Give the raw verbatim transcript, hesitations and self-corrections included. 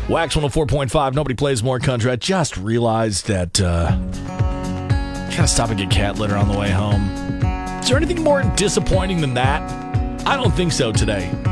Wax one oh four point five, nobody plays more country. I just realized that uh, gotta stop and get cat litter on the way home. Is there anything more disappointing than that? I don't think so today.